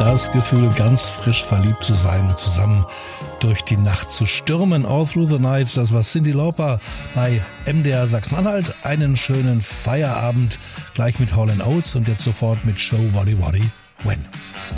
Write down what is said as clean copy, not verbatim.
das Gefühl, ganz frisch verliebt zu sein und zusammen durch die Nacht zu stürmen. All Through the Night, das war Cyndi Lauper bei MDR Sachsen-Anhalt. Einen schönen Feierabend, gleich mit Hall & Oates und jetzt sofort mit Show Waddy Waddy When.